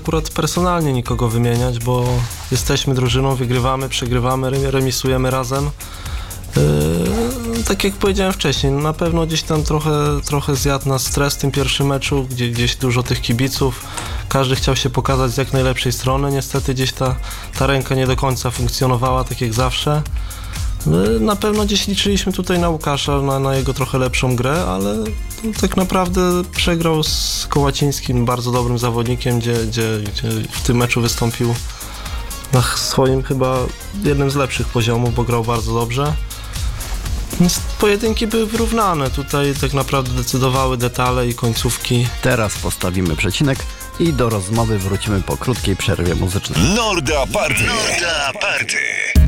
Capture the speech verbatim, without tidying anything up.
akurat personalnie nikogo wymieniać, bo jesteśmy drużyną, wygrywamy, przegrywamy, remisujemy razem. Yy, tak jak powiedziałem wcześniej, no na pewno gdzieś tam trochę, trochę zjadł nas stres w tym pierwszym meczu, gdzie gdzieś dużo tych kibiców, każdy chciał się pokazać z jak najlepszej strony, niestety gdzieś ta, ta ręka nie do końca funkcjonowała tak jak zawsze. Yy, na pewno gdzieś liczyliśmy tutaj na Łukasza, na, na jego trochę lepszą grę, ale no, tak naprawdę przegrał z Kołacińskim, bardzo dobrym zawodnikiem, gdzie, gdzie, gdzie w tym meczu wystąpił na swoim chyba jednym z lepszych poziomów, bo grał bardzo dobrze. Więc pojedynki były wyrównane, tutaj tak naprawdę decydowały detale i końcówki. Teraz postawimy przecinek i do rozmowy wrócimy po krótkiej przerwie muzycznej. Norda Party! Norda Party!